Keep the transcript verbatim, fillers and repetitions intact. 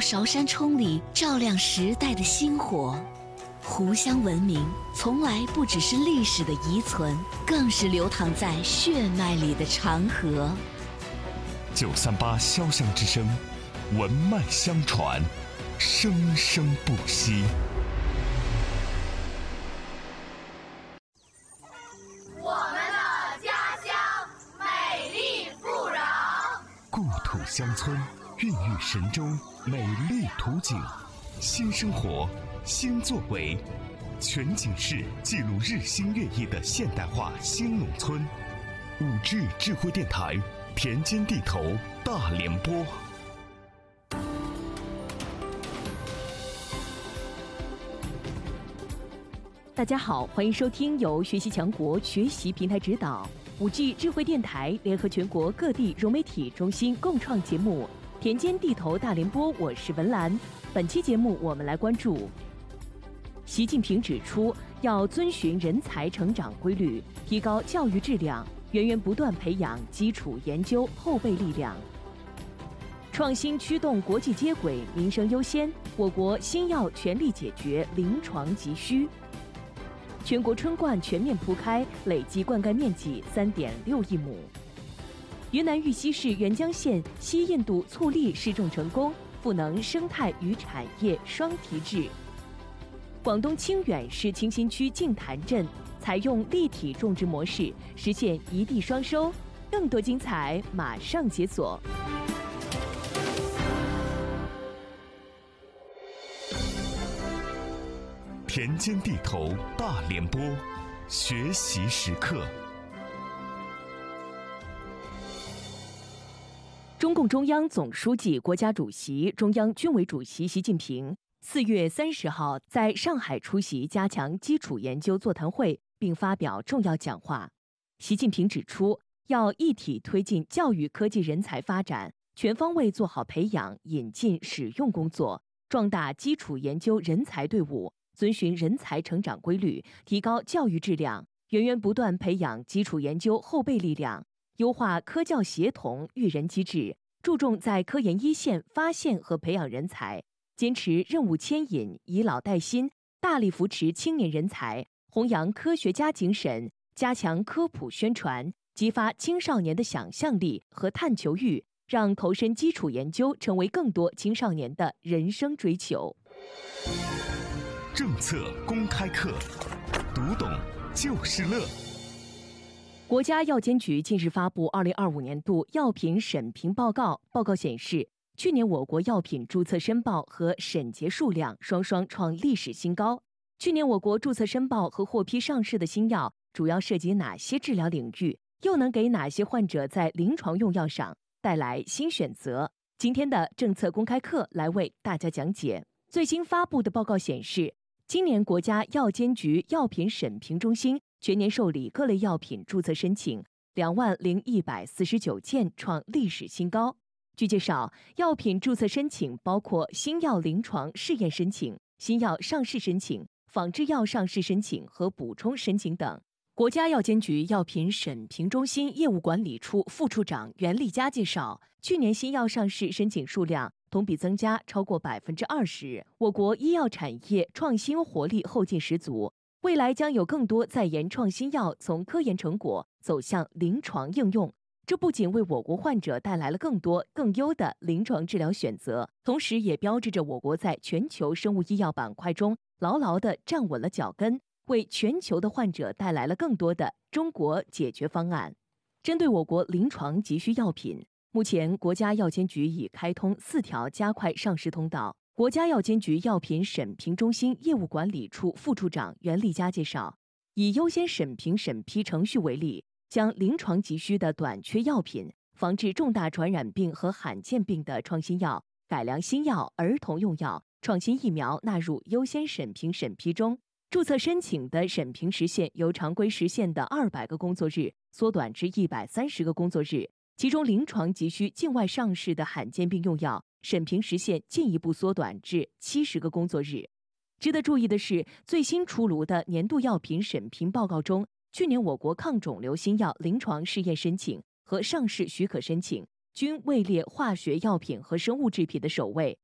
韶山冲里照亮时代的星火。湖湘文明从来不只是历史的遗存，更是流淌在血脉里的长河。 九三八潇湘之声，文脉相传，生生不息。 我们的家乡美丽富饶， 故土乡村孕育神州美丽图景，新生活，新作为，全景式记录日新月异的现代化新农村。五 G 智慧电台，田间地头大联播。 大家好，欢迎收听由学习强国学习平台指导、五 G 智慧电台联合全国各地融媒体中心共创节目《田间地头大联播》，我是文兰。本期节目我们来关注：习近平指出，要遵循人才成长规律，提高教育质量，源源不断培养基础研究后备力量。创新驱动国际接轨，民生优先，我国新药全力解决临床急需。全国春灌全面铺开，累计灌溉面积 三点六亿亩。云南玉溪市沅江县西印度醋栗试种成功，赋能生态与产业双提质。广东清远市清新区净坛镇采用立体种植模式，实现一地双收。更多精彩马上解锁。 田间地头大联播，学习时刻。 中共中央总书记、国家主席、中央军委主席习近平四月三十号在上海出席加强基础研究座谈会，并发表重要讲话。习近平指出，要一体推进教育科技人才发展，全方位做好培养、引进、使用工作，壮大基础研究人才队伍，遵循人才成长规律，提高教育质量，源源不断培养基础研究后备力量，优化科教协同育人机制，注重在科研一线发现和培养人才，坚持任务牵引，以老带新，大力扶持青年人才，弘扬科学家精神，加强科普宣传，激发青少年的想象力和探求欲，让投身基础研究成为更多青少年的人生追求。 政策公开课，读懂就是乐。 国家药监局近日发布二零二五年度药品审评报告，报告显示，去年我国药品注册申报和审结数量双双创历史新高。去年我国注册申报和获批上市的新药主要涉及哪些治疗领域，又能给哪些患者在临床用药上带来新选择？今天的政策公开课来为大家讲解。最新发布的报告显示，今年国家药监局药品审评中心全年受理各类药品注册申请两万零一百四十九件，创历史新高。据介绍，药品注册申请包括新药临床试验申请、新药上市申请、仿制药上市申请和补充申请等。国家药监局药品审评中心业务管理处副处长袁立佳介绍，去年新药上市申请数量同比增加超过百分之二十，我国医药产业创新活力后劲十足，未来将有更多在研创新药从科研成果走向临床应用。这不仅为我国患者带来了更多更优的临床治疗选择，同时也标志着我国在全球生物医药板块中牢牢地站稳了脚跟，为全球的患者带来了更多的中国解决方案。针对我国临床急需药品，目前国家药监局已开通四条加快上市通道。国家药监局药品审评中心业务管理处副处长袁立佳介绍，以优先审评审批程序为例，将临床急需的短缺药品、防治重大传染病和罕见病的创新药、改良新药、儿童用药、创新疫苗纳入优先审评审批中。注册申请的审评时限由常规时限的二百个工作日缩短至一百三十个工作日，其中临床急需境外上市的罕见病用药审评时限进一步缩短至七十个工作日。值得注意的是，最新出炉的年度药品审评报告中，去年我国抗肿瘤新药临床试验申请和上市许可申请均位列化学药品和生物制品的首位，